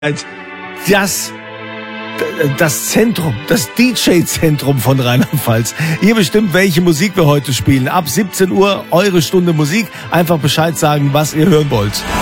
das Zentrum, das DJ-Zentrum von Rheinland-Pfalz. Ihr bestimmt, welche Musik wir heute spielen. Ab 17 Uhr eure Stunde Musik. Einfach Bescheid sagen, was ihr hören wollt.